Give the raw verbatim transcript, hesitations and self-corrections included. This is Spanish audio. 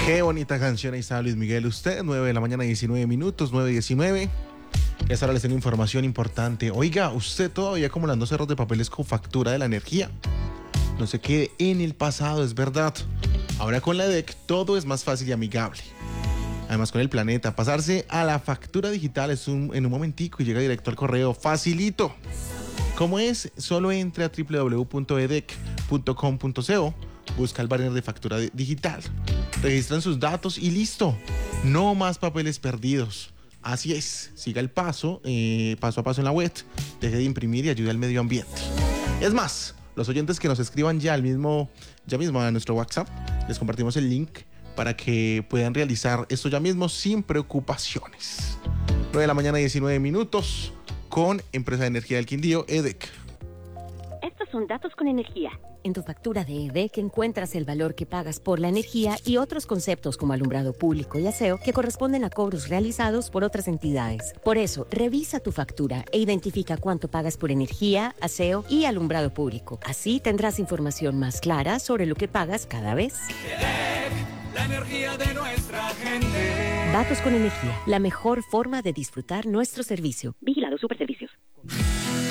Qué bonita canción, ahí está Luis Miguel. Usted, nueve de la mañana, diecinueve minutos, nueve diecinueve. Y hasta ahora les tengo información importante. Oiga, usted todavía acumulando cerros de papeles con factura de la energía. No se quede en el pasado, es verdad. Ahora con la E D E C todo es más fácil y amigable. Además con el Planeta, pasarse a la factura digital es un, en un momentico y llega directo al correo, facilito. ¿Cómo es? Solo entre a doble u doble u doble u punto e d e c punto com punto co, busca el banner de factura de, digital, registran sus datos y listo. No más papeles perdidos. Así es, siga el paso, eh, paso a paso en la web, deje de imprimir y ayude al medio ambiente. Es más, los oyentes que nos escriban ya al mismo, ya mismo a nuestro WhatsApp, les compartimos el link para que puedan realizar esto ya mismo sin preocupaciones. nueve de la mañana, diecinueve minutos, con Empresa de Energía del Quindío, E D E C. Estos son datos con energía. En tu factura de E D E C encuentras el valor que pagas por la energía y otros conceptos como alumbrado público y aseo que corresponden a cobros realizados por otras entidades. Por eso, revisa tu factura e identifica cuánto pagas por energía, aseo y alumbrado público. Así tendrás información más clara sobre lo que pagas cada vez. E D E C, la energía de nuestra gente. Datos con energía, la mejor forma de disfrutar nuestro servicio. Vigilado Superservicios.